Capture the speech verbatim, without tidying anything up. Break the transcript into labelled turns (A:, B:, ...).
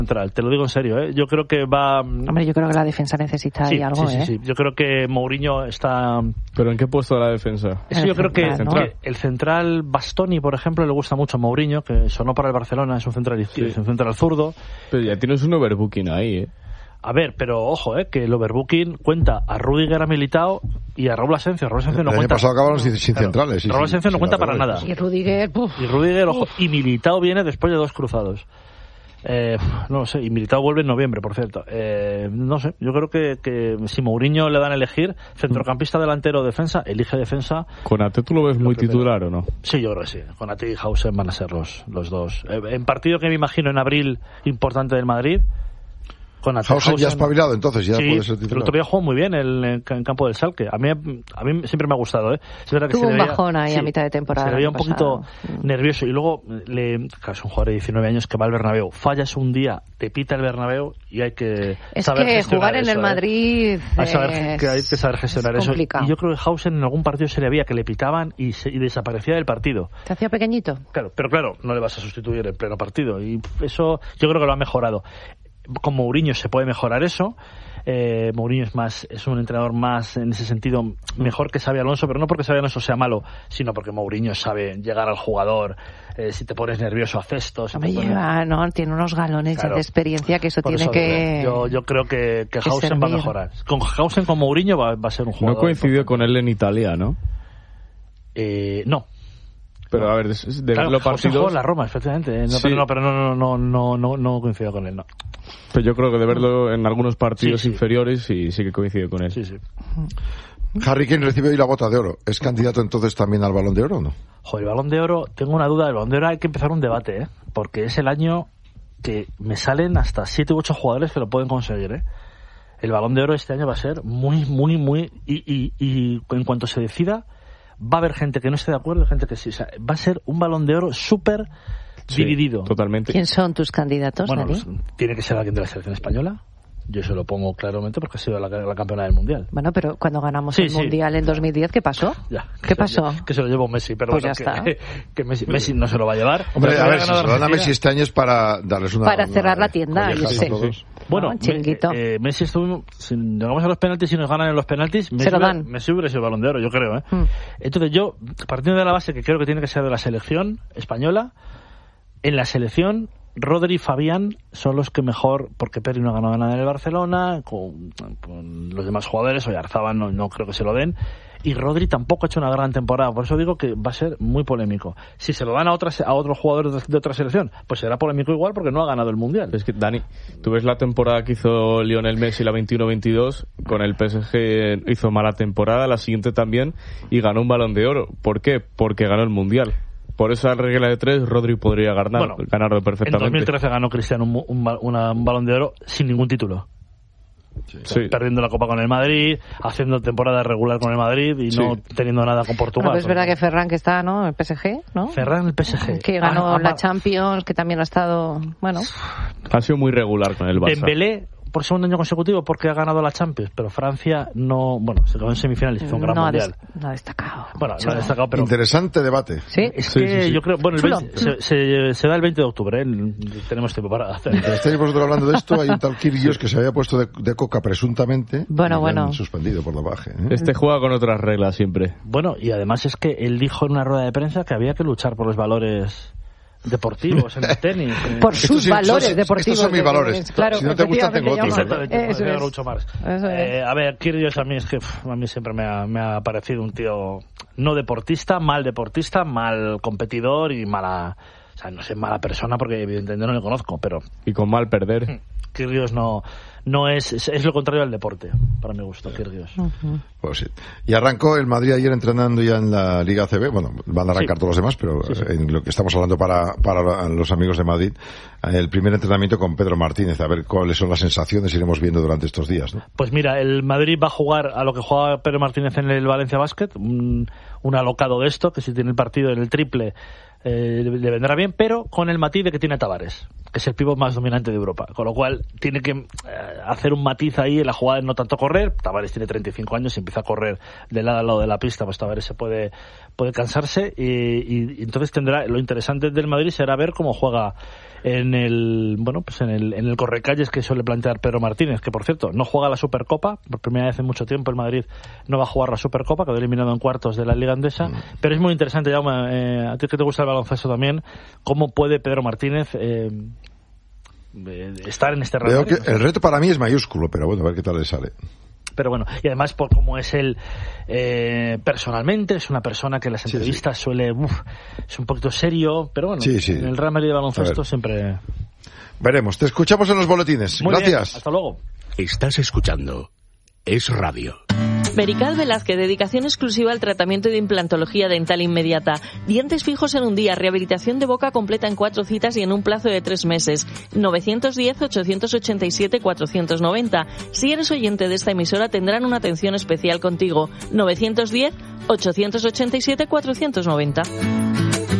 A: central, te lo digo en serio, ¿eh? Yo creo que va...
B: Hombre, yo creo que la defensa necesita
A: sí,
B: ahí algo,
A: sí,
B: ¿eh?
A: Sí, sí, yo creo que Mourinho está...
C: ¿Pero en qué puesto de la defensa?
A: Eso yo creo que,
C: ¿no?
A: que el central Bastoni, por ejemplo, le gusta mucho a Mourinho, que sonó para el Barcelona, es un central, sí. es un central zurdo.
C: Pero ya tienes un overbooking ahí, ¿eh?
A: A ver, pero ojo, eh, que el overbooking cuenta a Rüdiger, a Militao y a Raúl Asensio. Raúl Asensio no
D: el
A: cuenta.
D: año pasado acabaron sin, sin
A: claro,
D: centrales. Sí,
A: Raúl
D: sí,
A: Asensio no cuenta para nada.
B: Y Rüdiger, uf.
A: Y Rüdiger, ojo,
B: Uf.
A: y Militao viene después de dos cruzados. Eh, no lo sé, y Militao vuelve en noviembre, por cierto. Eh, no sé, yo creo que, que si Mourinho le dan a elegir centrocampista, delantero, defensa, elige defensa.
C: ¿Konaté tú lo ves muy
A: primero.
C: titular o no?
A: Sí, yo creo que sí. Konaté y Hausen van a ser los, los dos. Eh, en partido que me imagino en abril importante del Madrid.
D: Hausen, Hausen ya espabilado, entonces ya
A: sí,
D: puede ser titular.
A: El otro día jugó muy bien el, en, en campo del Schalke. A mí, a mí siempre me ha gustado, ¿eh? Es verdad que
B: Tuvo
A: se le
B: un
A: veía,
B: bajón ahí
A: sí,
B: a mitad de temporada.
A: Se le veía un poquito
B: pasado.
A: nervioso. Y luego, le, claro, es un jugador de diecinueve años que va al Bernabéu. Fallas un día, te pita el Bernabéu y hay que
B: es
A: saber
B: que
A: gestionar
B: jugar en
A: eso,
B: el
A: ¿eh?
B: Madrid
A: Hay, saber,
B: es,
A: que hay que saber gestionar eso.
B: complicado.
A: Y yo creo que Hausen en algún partido se le veía que le pitaban y, se, y desaparecía del partido.
B: ¿Te hacía pequeñito?
A: Claro, pero claro, no le vas a sustituir en pleno partido. Y eso yo creo que lo ha mejorado. Con Mourinho se puede mejorar eso. Eh, Mourinho es más es un entrenador más en ese sentido mejor que Xabi Alonso, pero no porque Xabi Alonso sea malo, sino porque Mourinho sabe llegar al jugador. Eh, si te pones nervioso, haces esto. Si
B: Hombre,
A: pones...
B: lleva, no, tiene unos galones
A: claro.
B: de experiencia que eso
A: Por
B: tiene
A: eso,
B: que...
A: Yo, yo creo que, que
B: que
A: Hausen
B: servir.
A: va a mejorar. Con Hausen, con Mourinho va, va a ser un jugador.
C: No coincidió con él en Italia, ¿no?
A: Eh, no.
C: Pero a ver, de, de
A: claro,
C: los
A: partidos... jugó en
C: partidos...
A: la Roma, efectivamente. No,
C: Sí.
A: pero no, pero no, no, no, no, no, no coincidió con él, no.
C: Pero yo creo que de verlo en algunos partidos
A: Sí, sí.
C: inferiores sí, sí que coincidió con él.
A: Sí, sí.
D: Harry Kane recibe hoy la bota de oro. ¿Es candidato entonces también al Balón de Oro o no?
A: Joder, el Balón de Oro, tengo una duda del Balón de Oro, hay que empezar un debate, ¿eh? Porque es el año que me salen hasta siete u ocho jugadores que lo pueden conseguir, ¿eh? El Balón de Oro este año va a ser muy, muy, muy... Y, y, y en cuanto se decida, va a haber gente que no esté de acuerdo y gente que sí. O sea, va a ser un Balón de Oro súper
C: Sí,
A: dividido.
C: Totalmente.
B: ¿Quién son tus candidatos,
A: Bueno,
B: Dani?
A: pues, tiene que ser alguien de la selección española. Yo se lo pongo claramente porque ha sido la, la campeona del Mundial.
B: Bueno, pero cuando ganamos
A: Sí,
B: el
A: sí.
B: Mundial en dos mil diez, ¿qué pasó?
A: Ya,
B: ¿Qué
A: que
B: pasó?
A: Se, que se lo llevó Messi, pero
B: Pues
A: bueno,
B: ya está.
A: que, que Messi, Messi no se lo va a llevar.
D: Hombre,
A: Pero
D: a
A: que
D: ver,
A: haya
D: si se
A: ganado
D: lo dan a
A: Argentina.
D: Messi este año es para darles una...
B: Para
D: una-
B: cerrar la tienda,
D: collejas
B: yo
D: a
B: sé.
D: todos.
A: Bueno,
B: No, chiringuito.
A: me- eh, Messi estuvo, si llegamos a los penaltis y nos ganan en los penaltis, Messi,
B: lo
A: hubiera-
B: dan.
A: Messi hubiera sido el Balón de Oro, yo creo, ¿eh?
B: Mm.
A: Entonces yo, partiendo de la base que creo que tiene que ser de la selección española, en la selección Rodri y Fabián son los que mejor, porque Pedri no ha ganado nada en el Barcelona, con, con los demás jugadores, o Arzabal no, no creo que se lo den, y Rodri tampoco ha hecho una gran temporada, por eso digo que va a ser muy polémico. Si se lo dan a otras a otros jugadores de, de otra selección, pues será polémico igual porque no ha ganado el Mundial.
C: Es que, Dani, tú ves la temporada que hizo Lionel Messi, la veintiuno veintidós, con el P S G hizo mala temporada, la siguiente también, y ganó un Balón de Oro. ¿Por qué? Porque ganó el Mundial. Por esa regla de tres, Rodri podría ganar,
A: Bueno,
C: ganarlo
A: En
C: perfectamente.
A: dos mil trece ganó Cristiano un, un, ba- una- un Balón de Oro sin ningún título.
C: Sí.
A: Perdiendo la Copa con el Madrid, haciendo temporada regular con el Madrid y no
C: Sí.
A: teniendo nada con Portugal.
B: Bueno, pues es verdad que Ferran, que está, ¿no? El P S G, ¿no?
A: Ferran el P S G.
B: Que ganó
A: Ah,
B: la
A: ah,
B: Champions, que también ha estado, bueno...
C: Ha sido muy regular con el Barça.
A: Dembélé por segundo año consecutivo porque ha ganado la Champions, pero Francia no, bueno, se quedó en semifinales, hizo un gran
B: no, ha
A: mundial.
B: des- no ha destacado.
A: Bueno,
B: mucho.
A: no ha destacado, pero
D: Interesante debate.
B: ¿Sí?
A: es
C: Sí,
A: que
C: sí, sí.
A: yo creo, bueno, el
B: Chulo.
A: veinte se, se, se da el veinte de octubre, ¿eh? Tenemos tiempo para hacer.
D: Mientras estáis vosotros hablando de esto, hay un tal Kyrgios que se había puesto de, de coca presuntamente.
B: Bueno,
D: y le han
B: bueno.
D: suspendido por la baja. ¿eh?
C: Este juega con otras reglas siempre.
A: Bueno, y además es que él dijo en una rueda de prensa que había que luchar por los valores deportivos en el tenis. eh.
B: Por
D: Estos
B: sus
D: sí-
B: valores
D: estos-
B: deportivos.
D: estos son mis valores.
B: Claro,
D: Si no te gustan, tengo otros,
B: efectivamente,
D: ¿verdad?
B: llama- Eso
A: Prefiero
B: es.
A: mucho más.
B: Eso es.
A: Eh, a ver, Kyrgios a mí es que pff, a mí siempre me ha, me ha parecido un tío no deportista, mal deportista, mal competidor y mala, o sea, no sé, mala persona porque evidentemente no le conozco, pero
C: Y con mal perder.
A: Kyrgios no no es, es es lo contrario al deporte, para mi gusto, Kyrgios.
D: Pues sí. Y arrancó el Madrid ayer entrenando ya en la Liga A C B. Bueno, van a arrancar
A: Sí.
D: todos los demás, pero
A: Sí, sí.
D: en lo que estamos hablando para, para los amigos de Madrid, el primer entrenamiento con Pedro Martínez. A ver cuáles son las sensaciones, iremos viendo durante estos días, ¿no?
A: Pues mira, el Madrid va a jugar a lo que jugaba Pedro Martínez en el Valencia Basket, un, un alocado de esto, que si tiene el partido en el triple eh, le vendrá bien, pero con el matiz de que tiene a Tavares, es el pívot más dominante de Europa, con lo cual tiene que eh, hacer un matiz ahí en la jugada de no tanto correr. Tavares tiene treinta y cinco años y empieza a correr de lado a lado de la pista, pues Tavares se puede puede cansarse y, y, y entonces tendrá, lo interesante del Madrid será ver cómo juega en el bueno pues en el en el correcalles que suele plantear Pedro Martínez, que por cierto no juega la Supercopa, por primera vez en mucho tiempo el Madrid no va a jugar la Supercopa, quedó eliminado en cuartos de la Liga Andesa, mm. pero es muy interesante, Jaume, eh, a ti que te gusta el baloncesto también, cómo puede Pedro Martínez eh, estar en este
D: Veo que el reto para mí es mayúsculo, pero bueno, a ver qué tal le sale.
A: Pero bueno, y además por cómo es él eh, personalmente, es una persona que en las entrevistas sí, sí. suele, uf, es un poquito serio, pero bueno, sí, sí. en el Real Madrid de baloncesto siempre...
D: Veremos, te escuchamos en los boletines.
A: Muy
D: Gracias.
A: Bien, hasta luego.
E: Estás escuchando Es Radio.
F: Merical Velázquez, dedicación exclusiva al tratamiento de implantología dental inmediata. Dientes fijos en un día, rehabilitación de boca completa en cuatro citas y en un plazo de tres meses. nueve uno cero, ocho ocho siete, cuatro nueve cero. Si eres oyente de esta emisora tendrán una atención especial contigo. nueve uno cero, ocho ocho siete, cuatro nueve cero.